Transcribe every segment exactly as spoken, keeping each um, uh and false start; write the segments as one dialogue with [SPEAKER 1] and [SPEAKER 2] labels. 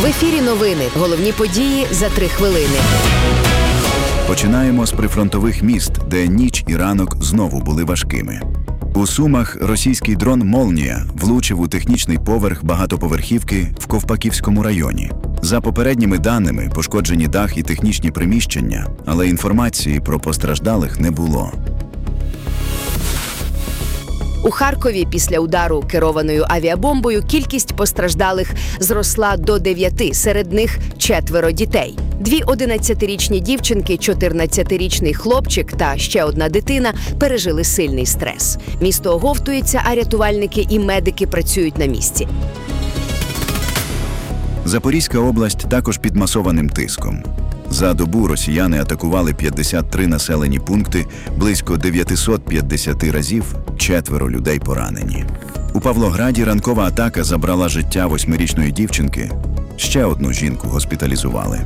[SPEAKER 1] В ефірі новини. Головні події за три хвилини.
[SPEAKER 2] Починаємо з прифронтових міст, де ніч і ранок знову були важкими. У Сумах російський дрон «Молнія» влучив у технічний поверх багатоповерхівки в Ковпаківському районі. За попередніми даними, пошкоджені дах і технічні приміщення, але інформації про постраждалих не було.
[SPEAKER 1] У Харкові після удару керованою авіабомбою кількість постраждалих зросла до дев'яти, серед них четверо дітей. Дві одинадцятирічні дівчинки, чотирнадцятирічний хлопчик та ще одна дитина пережили сильний стрес. Місто оговтується, а рятувальники і медики працюють на місці.
[SPEAKER 2] Запорізька область також під масованим тиском. За добу росіяни атакували п'ятдесят три населені пункти, близько дев'ятсот п'ятдесят разів, четверо людей поранені. У Павлограді ранкова атака забрала життя восьмирічної дівчинки, ще одну жінку госпіталізували.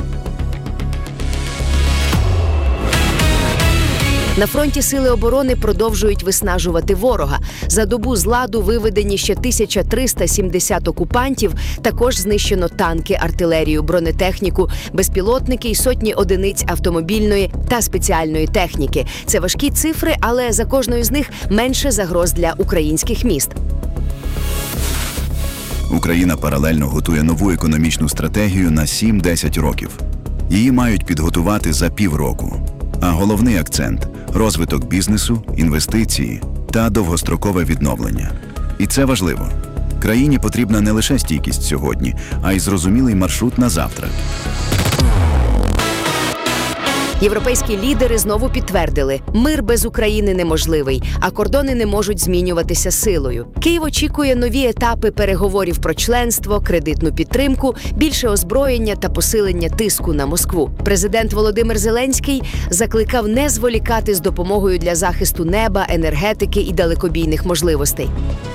[SPEAKER 1] На фронті сили оборони продовжують виснажувати ворога. За добу з ладу виведені ще тисяча триста сімдесят окупантів, також знищено танки, артилерію, бронетехніку, безпілотники і сотні одиниць автомобільної та спеціальної техніки. Це важкі цифри, але за кожною з них менше загроз для українських міст.
[SPEAKER 2] Україна паралельно готує нову економічну стратегію на сім-десять років. Її мають підготувати за півроку. А головний акцент – розвиток бізнесу, інвестиції та довгострокове відновлення. І це важливо. Країні потрібна не лише стійкість сьогодні, а й зрозумілий маршрут на завтра.
[SPEAKER 1] Європейські лідери знову підтвердили – мир без України неможливий, а кордони не можуть змінюватися силою. Київ очікує нові етапи переговорів про членство, кредитну підтримку, більше озброєння та посилення тиску на Москву. Президент Володимир Зеленський закликав не зволікати з допомогою для захисту неба, енергетики і далекобійних можливостей.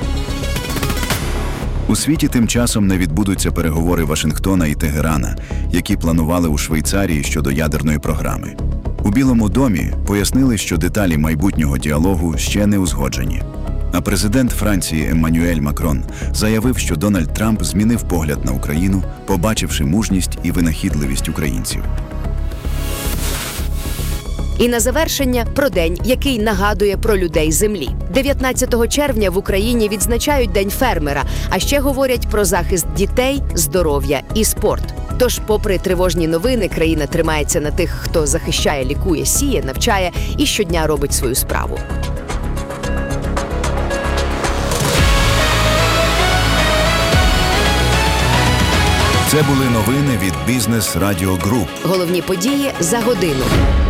[SPEAKER 2] У світі тим часом не відбудуться переговори Вашингтона і Тегерана, які планували у Швейцарії щодо ядерної програми. У Білому домі пояснили, що деталі майбутнього діалогу ще не узгоджені. А президент Франції Еммануель Макрон заявив, що Дональд Трамп змінив погляд на Україну, побачивши мужність і винахідливість українців.
[SPEAKER 1] І на завершення про день, який нагадує про людей землі. дев'ятнадцятого червня в Україні відзначають День фермера, а ще говорять про захист дітей, здоров'я і спорт. Тож, попри тривожні новини, країна тримається на тих, хто захищає, лікує, сіє, навчає і щодня робить свою справу.
[SPEAKER 2] Це були новини від Бізнес Радіо Груп.
[SPEAKER 1] Головні події за годину.